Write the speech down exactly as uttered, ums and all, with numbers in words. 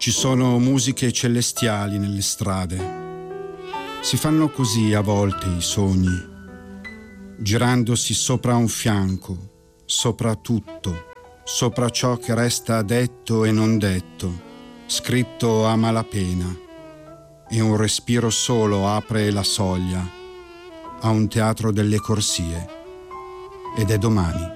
Ci sono musiche celestiali nelle strade. Si fanno così a volte i sogni, girandosi sopra un fianco, sopra tutto, sopra ciò che resta detto e non detto, scritto a malapena, e un respiro solo apre la soglia a un teatro delle corsie, ed è domani.